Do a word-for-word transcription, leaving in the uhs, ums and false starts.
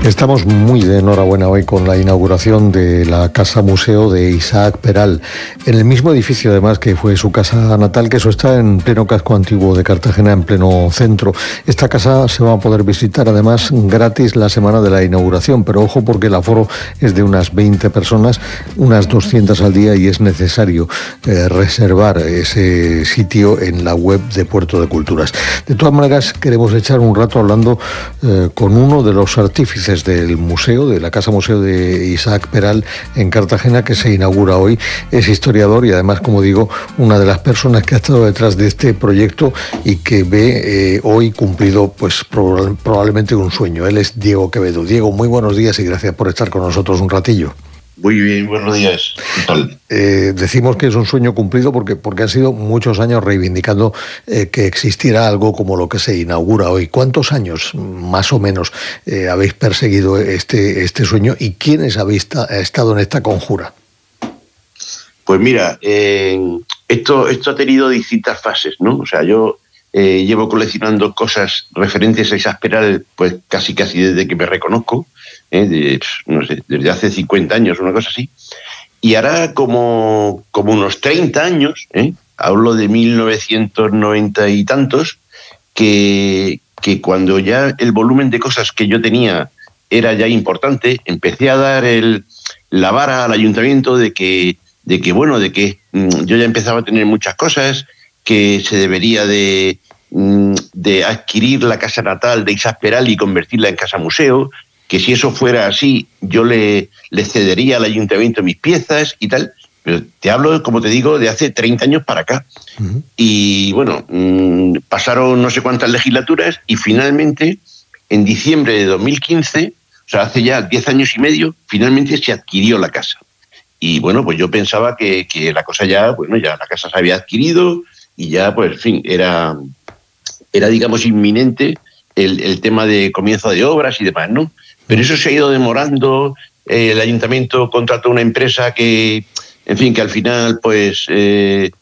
Estamos muy de enhorabuena hoy con la inauguración de la Casa Museo de Isaac Peral, en el mismo edificio además que fue su casa natal, que eso está en pleno casco antiguo de Cartagena, en pleno centro. Esta casa se va a poder visitar además gratis la semana de la inauguración, pero ojo porque el aforo es de unas veinte personas, unas doscientas al día, y es necesario eh, reservar ese sitio en la web de Puerto de Culturas. De todas maneras, queremos echar un rato hablando eh, con uno de los artífices del museo, de la Casa Museo de Isaac Peral en Cartagena, que se inaugura hoy. Es historiador y además, como digo, una de las personas que ha estado detrás de este proyecto y que ve eh, hoy cumplido pues prob- probablemente un sueño. Él es Diego Quevedo. Diego, muy buenos días y gracias por estar con nosotros un ratillo. Muy bien, buenos días. ¿Qué tal? Eh, decimos que es un sueño cumplido porque, porque han sido muchos años reivindicando eh, que existiera algo como lo que se inaugura hoy. ¿Cuántos años, más o menos, eh, habéis perseguido este, este sueño y quiénes habéis ta- estado en esta conjura? Pues mira, eh, esto, esto ha tenido distintas fases, ¿no? O sea, yo eh, llevo coleccionando cosas referentes a Isaac Peral, pues casi casi desde que me reconozco, ¿eh? de, no sé, desde hace cincuenta años, una cosa así. Y ahora como, como unos treinta años, ¿eh? Hablo de mil novecientos noventa y tantos, que, que cuando ya el volumen de cosas que yo tenía era ya importante, empecé a dar el, la vara al ayuntamiento de que, de que, bueno, de que mmm, yo ya empezaba a tener muchas cosas, que se debería de, mmm, de adquirir la casa natal de Isaac Peral y convertirla en casa museo, que si eso fuera así, yo le, le cedería al ayuntamiento mis piezas y tal. Pero te hablo, como te digo, de hace treinta años para acá. Uh-huh. Y bueno, mmm, pasaron no sé cuántas legislaturas y finalmente, en diciembre de dos mil quince, o sea, hace ya diez años y medio, finalmente se adquirió la casa. Y bueno, pues yo pensaba que, que la cosa ya, bueno, ya la casa se había adquirido y ya, pues, en fin, era, era digamos, inminente el, el tema de comienzo de obras y demás, ¿no? Pero eso se ha ido demorando, eh, el ayuntamiento contrató una empresa que, en fin, que al final, pues, eh,